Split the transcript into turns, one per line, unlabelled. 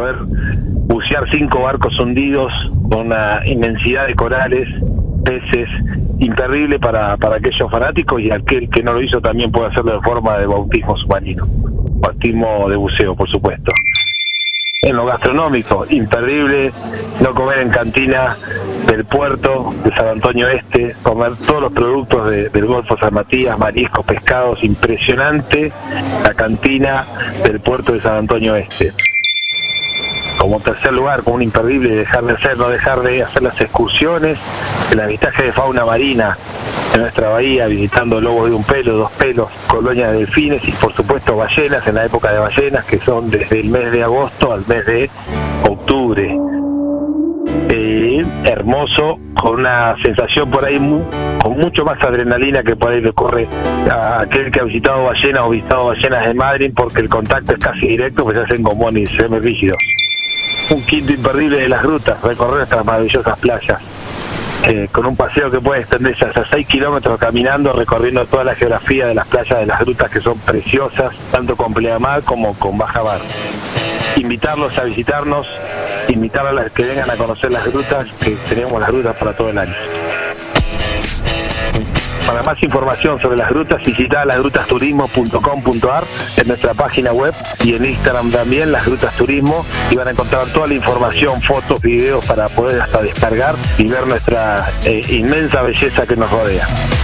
poder bucear 5 barcos hundidos con una inmensidad de corales, peces, imperdible para aquellos fanáticos, y aquel que no lo hizo también puede hacerlo de forma de bautismo submarino, bautismo de buceo, por supuesto. En lo gastronómico, imperdible no comer en cantina del puerto de San Antonio Este, comer todos los productos del Golfo San Matías, mariscos, pescados, impresionante la cantina del puerto de San Antonio Este. Como tercer lugar, como un imperdible, no dejar de hacer las excursiones, el avistaje de fauna marina en nuestra bahía, visitando lobos de 1 pelo, 2 pelos, colonias de delfines y por supuesto ballenas en la época de ballenas, que son desde el mes de agosto al mes de octubre. Hermoso, con una sensación por ahí con mucho más adrenalina que por ahí le corre a aquel que ha visitado ballenas o visitado ballenas de Madrid, porque el contacto es casi directo, pues se hacen gomones semirrígidos. Un quinto imperdible de las grutas, recorrer nuestras maravillosas playas, con un paseo que puede extenderse hasta 6 kilómetros caminando, recorriendo toda la geografía de las playas de las grutas, que son preciosas, tanto con pleamar como con baja mar. Invitarlos a visitarnos, invitar a las que vengan a conocer las grutas, que tenemos las grutas para todo el año. Para más información sobre las grutas, visita lasgrutasturismo.com.ar en nuestra página web y en Instagram también, Las Grutas Turismo, y van a encontrar toda la información, fotos, videos para poder hasta descargar y ver nuestra inmensa belleza que nos rodea.